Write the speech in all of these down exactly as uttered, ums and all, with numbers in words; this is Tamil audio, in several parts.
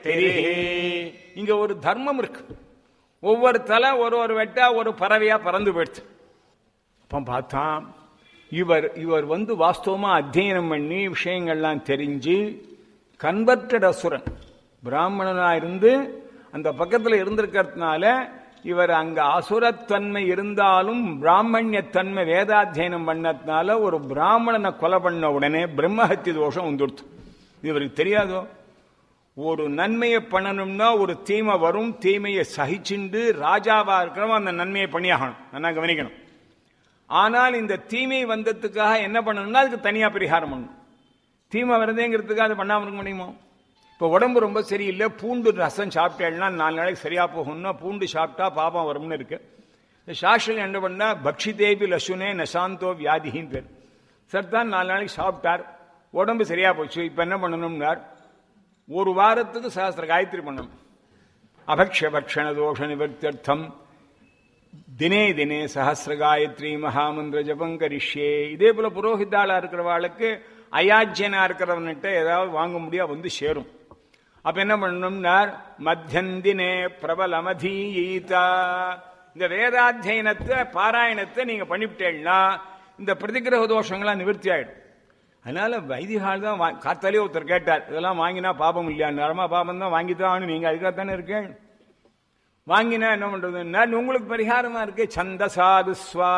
இங்க ஒரு தர்மம் இருக்கு. ஒவ்வொரு தலை ஒரு ஒரு வெட்டா ஒரு பறவையா பறந்து போயிடுச்சு. அப்ப பார்த்தா இவர் இவர் வந்து வாஸ்தவமா அத்தியனம் பண்ணி விஷயங்கள்லாம் தெரிஞ்சு கன்வெர்டட் அசுரன் பிராமணனா இருந்து அந்த பக்கத்துல இருந்திருக்கிறதுனால இவர் அங்க அசுரத்தன்மை இருந்தாலும் பிராமணியத்தன்மை வேதாத்தியனம் பண்ணதுனால ஒரு பிராமணனை கொலை பண்ண உடனே பிரம்மஹத்தி தோஷம் வந்துடுச்சு. இவருக்கு தெரியாதோ? ஒரு நன்மையை பண்ணணும்னா ஒரு தீமை வரும், தீமையை சகிச்சுண்டு ராஜாவா இருக்கிறவன் அந்த நன்மையை பண்ணியாகணும், நல்லா கவனிக்கணும். ஆனால் இந்த தீமை வந்ததுக்காக என்ன பண்ணணும்னா அதுக்கு தனியா பரிகாரம் பண்ணணும். தீமை வருதேங்கிறதுக்காக அதை பண்ணாம இருக்க முடியுமோ? இப்போ உடம்பு ரொம்ப சரியில்லை, பூண்டு ரசம் சாப்பிட்டேன்னா நாலு நாளைக்கு சரியா போகணும்னா பூண்டு சாப்பிட்டா பாபம் வரும்னு இருக்கு. சாஸ்திரம் என்ன பண்ணா பக்ஷிதேபி லசுனே நசாந்தோ வியாதின்னு பேர். சார் தான் நாலு நாளைக்கு சாப்பிட்டார், உடம்பு சரியா போச்சு. இப்ப என்ன பண்ணணும்னார், ஒரு வாரத்துக்கு சஹஸ்ர காயத்ரி பண்ணணும். அபக்ஷ பக்ஷண தோஷ நிவர்த்தியர்த்தம் தினே தினே சஹஸ்ர காயத்ரி மகாமந்திர ஜபம் கரிஷ்யே. இதே போல புரோஹிதாளா இருக்கிறவாளுக்கு அயாஜ்யனா இருக்கிறவன்கிட்ட ஏதாவது வாங்க முடியா வந்து சேரும். அப்ப என்ன பண்ணணும்னா மத்தியந்தினே பிரபலமதீயீதா, இந்த வேதாத்தியனத்தை பாராயணத்தை நீங்க பண்ணிவிட்டேன்னா இந்த பிரதிகிரக தோஷங்கள்லாம் நிவர்த்தி ஆயிடும். அதனால வைதிகால் தான் காத்தாலே ஒருத்தர் கேட்டார், இதெல்லாம் வாங்கினா பாபம் இல்லையா? நரமா பாபம் தான் வாங்கித்தான், நீங்க அதுக்காகத்தானே இருக்கேன். வாங்கினா என்ன பண்றதுன்னா உங்களுக்கு பரிகாரமா இருக்கு. சந்தசாது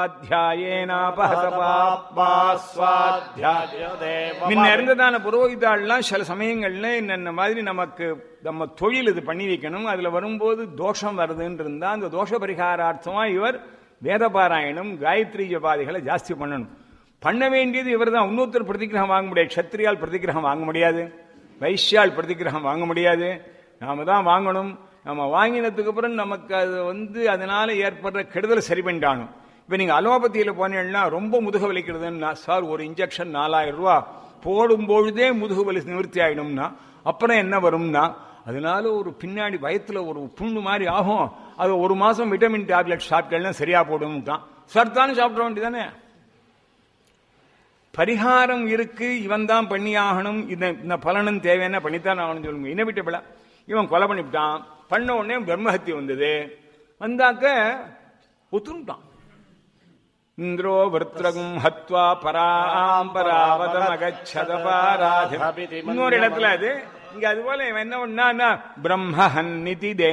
முன்ன இருந்ததான புரோகிதாள்லாம் சில சமயங்கள்ல இந்த மாதிரி நமக்கு நம்ம தொழில் இது பண்ணி வைக்கணும், அதுல வரும்போது தோஷம் வருதுன்னு இருந்தா அந்த தோஷ பரிகாரார்த்தமா இவர் வேதபாராயணம் காயத்ரி ஜபாதிகளை ஜாஸ்தி பண்ணணும். பண்ண வேண்டியது இவர் தான். இன்னொருத்தர் பிரதிகிரகம் வாங்க முடியாது, க்ஷத்ரியால் பிரதிகிரகம் வாங்க முடியாது, வைஷ்யால் பிரதிகிரகம் வாங்க முடியாது, நாம தான் வாங்கணும். நம்ம வாங்கினதுக்கு அப்புறம் நமக்கு அது வந்து அதனால ஏற்படுற கெடுதலை சரி பண்ணிட்டானும். இப்ப நீங்க அலோபதியில போனீங்கன்னா ரொம்ப முதுகு வலிக்கிறதுன்னா சார் ஒரு இன்ஜெக்ஷன் நாலாயிரம் ரூபாய் போடும் பொழுதே முதுகு வலி நிவர்த்தி ஆயிடும்னா அப்புறம் என்ன வரும்னா அதனால ஒரு பின்னாடி வயத்துல ஒரு புண்ணு மாதிரி ஆகும், அது ஒரு மாசம் விட்டமின் டேப்லெட் சாப்பிட்டா சரியா போடும் தான். சார் தானே சாப்பிட வேண்டியதானே? பரிகாரம் இருக்கு, இவன் தான் பண்ணி ஆகணும், இந்த பலனும் தேவையான பண்ணித்தான் ஆகணும் சொல்லுங்க. இனவிட்டபிள இவன் கொலை பண்ணிவிட்டான், பண்ண உடனே பிரம்மஹத்தி வந்தது. வந்தாக்க ஒத்துட்டான். இந்திரோ விருத்ரகும் ஹத்வா பராம்பராவதமகச்சதபாராதி. இன்னொரு இடத்துல அது இங்க அது போல இவன் என்ன பண்ணா பிரம்மஹன்னிதி